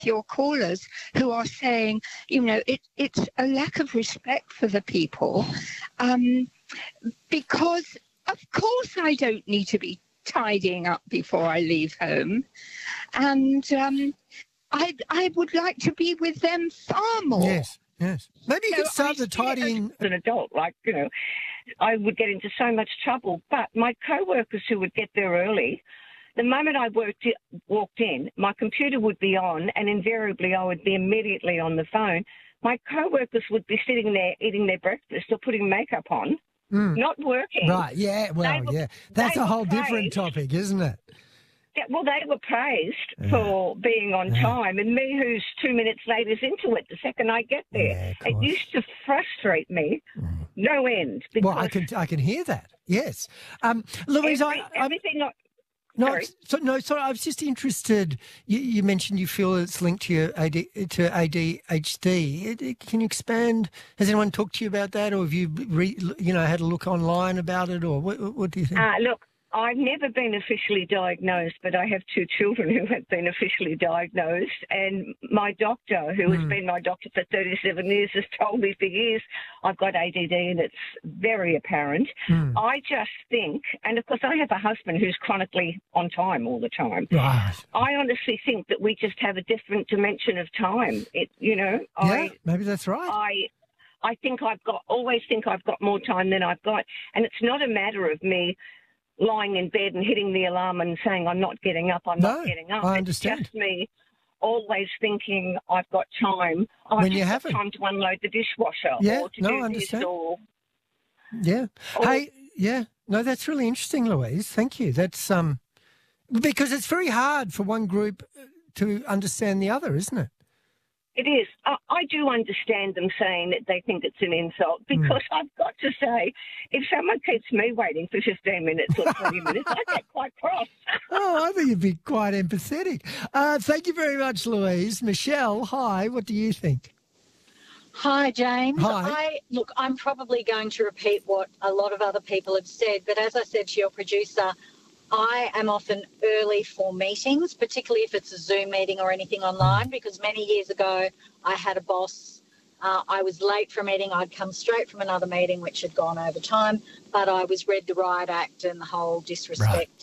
your callers who are saying, it's a lack of respect for the people, because of course I don't need to be tidying up before I leave home, and I would like to be with them far more. Yes. Maybe you could start the tidying. As an adult, I would get into so much trouble. But my co-workers who would get there early, the moment I walked in, my computer would be on, and invariably I would be immediately on the phone. My co-workers would be sitting there eating their breakfast or putting makeup on, not working. Right, yeah, that's a whole different topic, isn't it? Yeah, well, they were praised for being on time, and me, who's 2 minutes late, is into it the second I get there. It used to frustrate me, no end. Well, I can hear that. Yes, Louise, Sorry, I was just interested. You mentioned you feel it's linked to your ADHD. Can you expand? Has anyone talked to you about that, or have you had a look online about it, or what do you think? Look, I've never been officially diagnosed, but I have 2 children who have been officially diagnosed, and my doctor, who has been my doctor for 37 years, has told me for years I've got ADD, and it's very apparent. I just think, and of course I have a husband who's chronically on time all the time. Right. I honestly think that we just have a different dimension of time. Maybe that's right. I think always think I've got more time than I've got, and it's not a matter of me lying in bed and hitting the alarm and saying I'm not getting up, not getting up. I understand. It's just me always thinking I've got time. When you haven't. Time to unload the dishwasher. Yeah, or to do I understand. This No, that's really interesting, Louise. Thank you. That's because it's very hard for one group to understand the other, isn't it? It is. I do understand them saying that they think it's an insult, because I've got to say, if someone keeps me waiting for 15 minutes or 20 minutes, I get quite cross. I think you'd be quite empathetic. Thank you very much, Louise. Michelle, hi. What do you think? Hi, James. Hi. I'm probably going to repeat what a lot of other people have said, but as I said to your producer, I am often early for meetings, particularly if it's a Zoom meeting or anything online, because many years ago I had a boss. I was late for a meeting. I'd come straight from another meeting which had gone over time, but I was read the riot act and the whole disrespect